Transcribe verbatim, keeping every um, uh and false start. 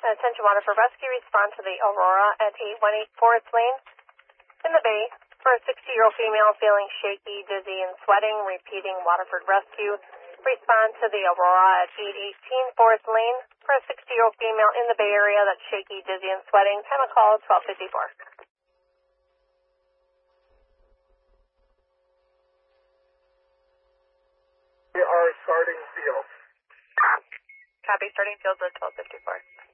Attention Waterford Rescue, respond to the Aurora at eight one eight Forest Lane in the Bay for a sixty-year-old female feeling shaky, dizzy, and sweating. Repeating, Waterford Rescue, respond to the Aurora at eight eighteen Forest Lane for a sixty-year-old female in the Bay Area that's shaky, dizzy, and sweating. Time of call twelve fifty-four. We are starting field. Copy, starting field at twelve fifty-four.